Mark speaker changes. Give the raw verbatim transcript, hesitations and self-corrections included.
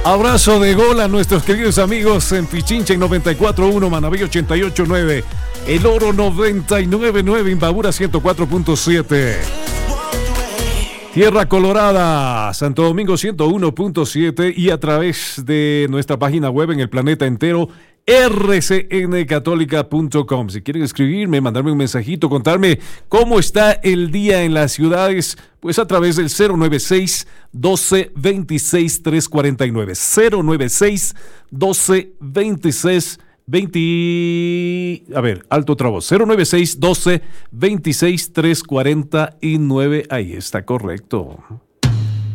Speaker 1: Abrazo de gol a nuestros queridos amigos en Pichincha en noventa y cuatro punto uno, Manaví ochenta y ocho punto nueve, El Oro noventa y nueve punto nueve, Imbabura ciento cuatro punto siete, Tierra Colorada, Santo Domingo ciento uno punto siete y a través de nuestra página web en el planeta entero, erre ce ene católica punto com. Si quieren escribirme, mandarme un mensajito, contarme cómo está el día en las ciudades, pues a través del cero nueve seis, doce, veintiséis, trescientos cuarenta y nueve. cero nueve seis, doce, veintiséis, veinte... A ver, alto otra voz. cero nueve seis, doce, veintiséis, trescientos cuarenta y nueve. Ahí está correcto.